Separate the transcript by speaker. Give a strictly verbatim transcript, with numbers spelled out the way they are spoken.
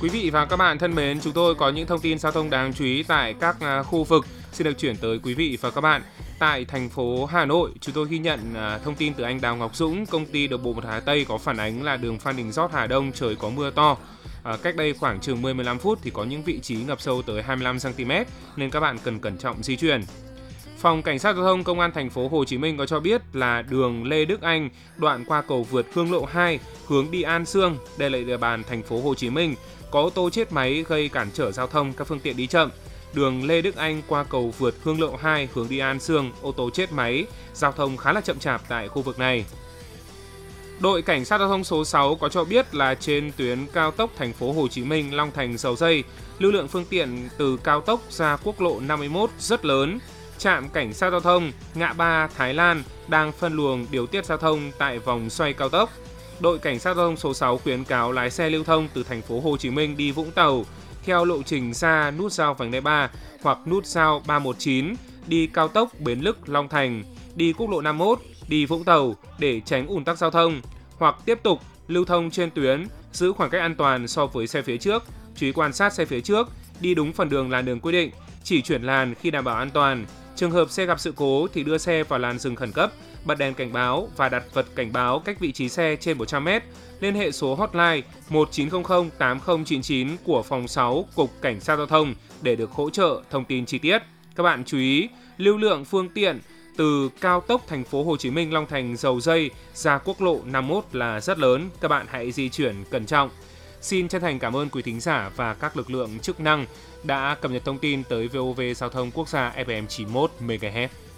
Speaker 1: Quý vị và các bạn thân mến, chúng tôi có những thông tin giao thông đáng chú ý tại các khu vực xin được chuyển tới quý vị và các bạn. Tại thành phố Hà Nội, chúng tôi ghi nhận thông tin từ anh Đào Ngọc Dũng, công ty đường bộ một Hà Tây có phản ánh là đường Phan Đình Giót Hà Đông trời có mưa to. À, cách đây khoảng chừng mười đến mười lăm phút thì có những vị trí ngập sâu tới hai mươi lăm xăng ti mét nên các bạn cần cẩn trọng di chuyển. Phòng Cảnh sát Giao thông Công an thành phố Hồ Chí Minh có cho biết là đường Lê Đức Anh, đoạn qua cầu vượt Hương Lộ hai, hướng đi An Sương, đây là địa bàn thành phố Hồ Chí Minh, có ô tô chết máy gây cản trở giao thông, các phương tiện đi chậm. Đường Lê Đức Anh qua cầu vượt Hương Lộ hai, hướng đi An Sương, ô tô chết máy, giao thông khá là chậm chạp tại khu vực này. Đội Cảnh sát Giao thông số sáu có cho biết là trên tuyến cao tốc thành phố Hồ Chí Minh Long Thành Dầu Giây, lưu lượng phương tiện từ cao tốc ra quốc lộ năm mươi mốt rất lớn. Trạm Cảnh sát Giao thông ngã ba Thái Lan đang phân luồng điều tiết giao thông tại vòng xoay cao tốc. Đội Cảnh sát Giao thông số sáu khuyến cáo lái xe lưu thông từ thành phố Hồ Chí Minh đi Vũng Tàu theo lộ trình ra nút giao vành đai ba hoặc nút giao ba một chín, đi cao tốc Bến Lức Long Thành, đi quốc lộ năm mươi mốt, đi Vũng Tàu để tránh ùn tắc giao thông, hoặc tiếp tục lưu thông trên tuyến, giữ khoảng cách an toàn so với xe phía trước, chú ý quan sát xe phía trước, đi đúng phần đường làn đường quy định, chỉ chuyển làn khi đảm bảo an toàn. Trường hợp xe gặp sự cố thì đưa xe vào làn dừng khẩn cấp, bật đèn cảnh báo và đặt vật cảnh báo cách vị trí xe trên một trăm mét. Liên hệ số hotline một chín không không tám không chín chín của phòng sáu Cục Cảnh sát Giao thông để được hỗ trợ thông tin chi tiết. Các bạn chú ý, lưu lượng phương tiện từ cao tốc thành phố Hồ Chí Minh Long Thành Dầu Giây ra quốc lộ năm mươi mốt là rất lớn, các bạn hãy di chuyển cẩn trọng. Xin chân thành cảm ơn quý thính giả và các lực lượng chức năng đã cập nhật thông tin tới vê o vê Giao thông Quốc gia ép em chín mươi mốt mê ga héc.